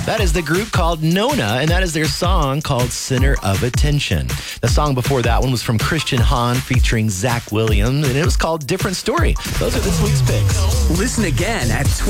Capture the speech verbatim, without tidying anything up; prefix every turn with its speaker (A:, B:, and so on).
A: That is the group called Nona, and that is their song called Center of Attention. The song before that one was from Christian Hahn featuring Zach Williams, and it was called Different Story. Those are this week's picks.
B: Listen again at